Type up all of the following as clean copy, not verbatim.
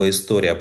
история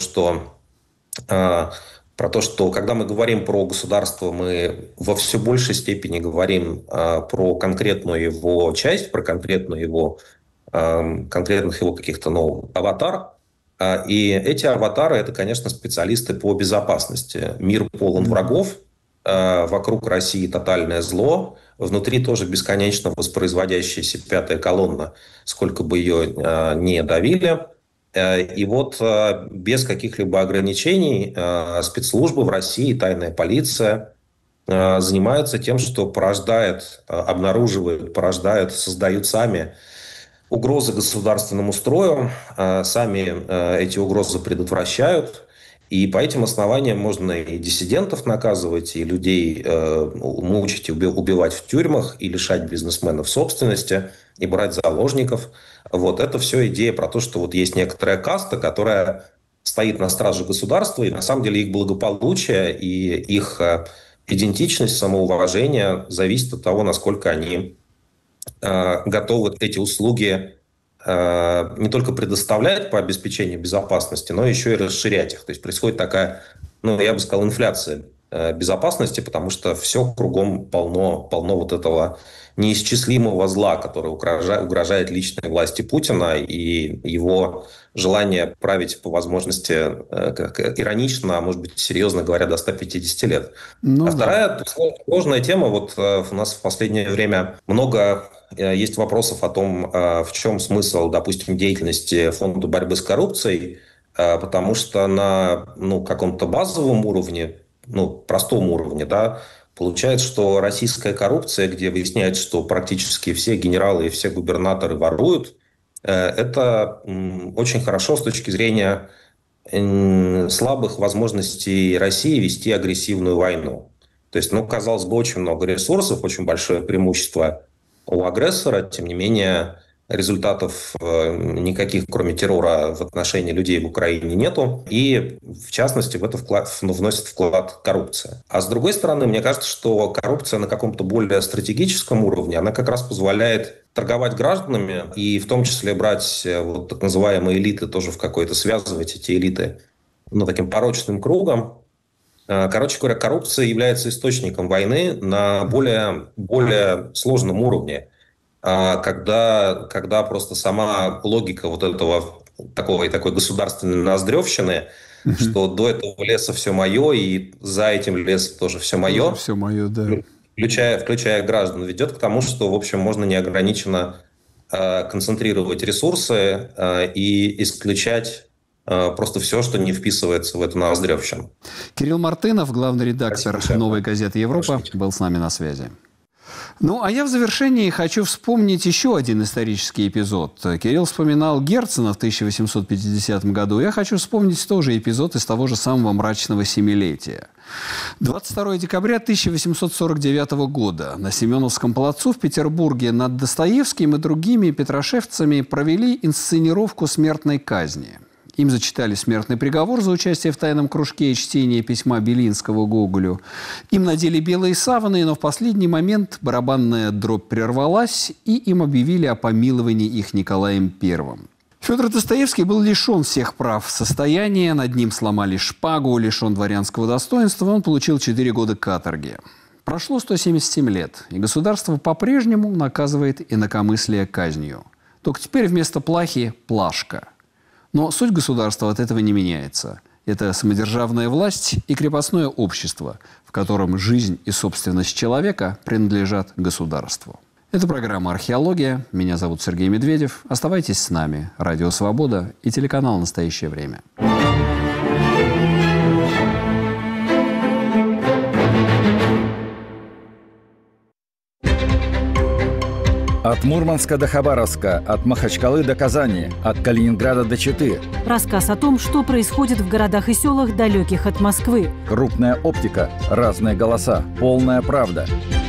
про то, что когда мы говорим про государство, мы во все большей степени говорим про конкретную его часть, про конкретных его каких-то аватар. И эти аватары – это, конечно, специалисты по безопасности. Мир полон врагов, вокруг России тотальное зло, внутри тоже бесконечно воспроизводящаяся пятая колонна, сколько бы ее ни давили. И вот без каких-либо ограничений спецслужбы в России, тайная полиция занимаются тем, что порождают, создают сами угрозы государственному строю, сами эти угрозы предотвращают. И по этим основаниям можно и диссидентов наказывать, и людей мучить, убивать в тюрьмах, и лишать бизнесменов собственности, и брать заложников. Вот это все идея про то, что вот есть некоторая каста, которая стоит на страже государства, и на самом деле их благополучие и их идентичность, самоуважение зависит от того, насколько они готовы эти услуги не только предоставлять по обеспечению безопасности, но еще и расширять их. То есть происходит такая, я бы сказал, инфляция безопасности, потому что все кругом полно вот этого неисчислимого зла, которое угрожает личной власти Путина и его желание править по возможности, как иронично, а может быть серьезно говоря, до 150 лет. Вторая сложная тема. Вот у нас в последнее время много есть вопросов о том, в чем смысл, допустим, деятельности Фонда борьбы с коррупцией, потому что на каком-то базовом уровне, простом уровне, да, получается, что российская коррупция, где выясняется, что практически все генералы и все губернаторы воруют, это очень хорошо с точки зрения слабых возможностей России вести агрессивную войну. То есть, казалось бы, очень много ресурсов, очень большое преимущество у агрессора, тем не менее результатов никаких, кроме террора, в отношении людей в Украине нету. И, в частности, в это вносит вклад коррупция. А с другой стороны, мне кажется, что коррупция на каком-то более стратегическом уровне, она как раз позволяет торговать гражданами и в том числе брать вот так называемые элиты, тоже в какой-то связывать эти элиты таким порочным кругом. Короче говоря, коррупция является источником войны на более сложном уровне, когда просто сама логика вот этого такой государственной ноздревщины, что до этого леса все мое, и за этим лесом тоже все мое. Все мое, да. Включая граждан, ведет к тому, что, в общем, можно неограниченно концентрировать ресурсы и исключать просто все, что не вписывается в эту ноздревщину. Кирилл Мартынов, главный редактор «Новой газеты Европа», был с нами на связи. А я в завершении хочу вспомнить еще один исторический эпизод. Кирилл вспоминал Герцена в 1850 году. Я хочу вспомнить тоже эпизод из того же самого мрачного семилетия. 22 декабря 1849 года на Семеновском плацу в Петербурге над Достоевским и другими петрошевцами провели инсценировку смертной казни. Им зачитали смертный приговор за участие в тайном кружке и чтение письма Белинского Гоголю. Им надели белые саваны, но в последний момент барабанная дробь прервалась, и им объявили о помиловании их Николаем I. Федор Достоевский был лишен всех прав состояния, над ним сломали шпагу, лишен дворянского достоинства, он получил 4 года каторги. Прошло 177 лет, и государство по-прежнему наказывает инакомыслие казнью. Только теперь вместо плахи – плашка. Но суть государства от этого не меняется. Это самодержавная власть и крепостное общество, в котором жизнь и собственность человека принадлежат государству. Это программа «Археология». Меня зовут Сергей Медведев. Оставайтесь с нами. Радио «Свобода» и телеканал «Настоящее время». От Мурманска до Хабаровска, от Махачкалы до Казани, от Калининграда до Читы. Рассказ о том, что происходит в городах и селах, далеких от Москвы. Крупная оптика, разные голоса, полная правда.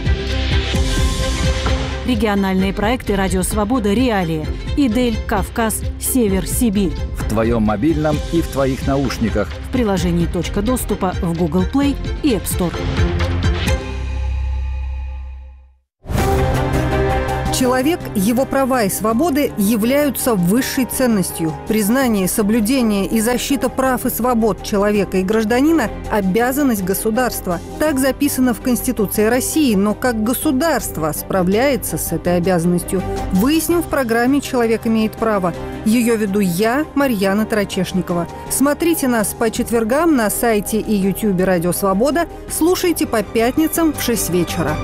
Региональные проекты «Радио Свобода», «Реалии», «Идель», «Кавказ», «Север», «Сибирь». В твоем мобильном и в твоих наушниках. В приложении «Точка доступа» в Google Play и App Store. Человек, его права и свободы являются высшей ценностью. Признание, соблюдение и защита прав и свобод человека и гражданина – обязанность государства. Так записано в Конституции России, но как государство справляется с этой обязанностью, выясним в программе «Человек имеет право». Ее веду я, Марьяна Тарачешникова. Смотрите нас по четвергам на сайте и ютубе «Радио Свобода». Слушайте по пятницам в 6 вечера.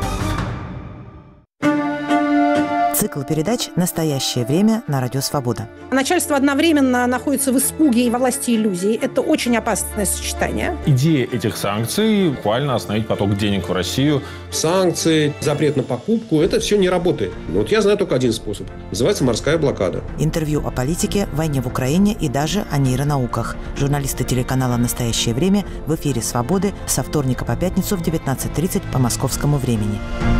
Цикл передач «Настоящее время» на Радио Свобода. Начальство одновременно находится в испуге и во власти иллюзий. Это очень опасное сочетание. Идея этих санкций – буквально остановить поток денег в Россию. Санкции, запрет на покупку – это все не работает. Вот я знаю только один способ. Называется морская блокада. Интервью о политике, войне в Украине и даже о нейронауках. Журналисты телеканала «Настоящее время» в эфире «Свободы» со вторника по пятницу в 19:30 по московскому времени.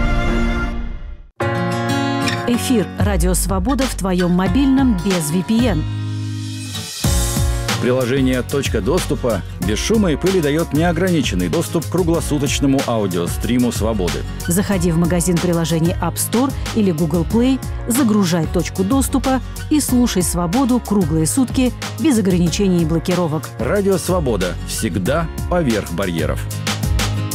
Эфир «Радио Свобода» в твоем мобильном без VPN. Приложение «Точка доступа» без шума и пыли дает неограниченный доступ к круглосуточному аудиостриму «Свободы». Заходи в магазин приложений App Store или Google Play, загружай «Точку доступа» и слушай «Свободу» круглые сутки без ограничений и блокировок. Радио «Свобода» всегда поверх барьеров.